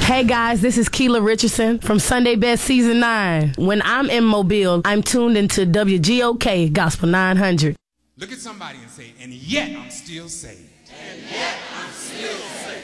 Hey guys, this is Keela Richardson from Sunday Best Season 9. When I'm in Mobile, I'm tuned into WGOK Gospel 900. Look at somebody and say, and yet I'm still saved. And yet I'm still saved.